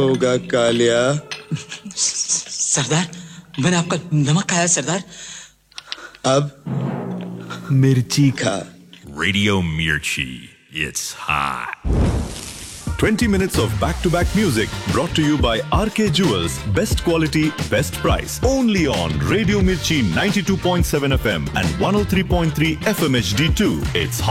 होगा कालिया। सरदार, मैंने आपका नमक खाया सरदार। अब मिर्ची खा। Radio Mirchi. It's hot. 20 minutes of back-to-back music brought to you by RK Jewels. Best quality, best price. Only on Radio Mirchi 92.7 FM and 103.3 FM HD2. It's hot.